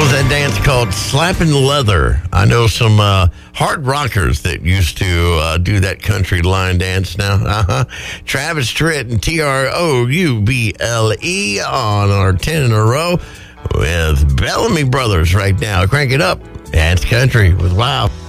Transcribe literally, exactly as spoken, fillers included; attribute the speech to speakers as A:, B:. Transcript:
A: was that dance called Slapping Leather. I know some uh, hard rockers that used to uh, do that country line dance now. Uh-huh. Travis Tritt and T R O U B L E on our ten in a row with Bellamy Brothers right now. Crank it up. Dance Country with Wow.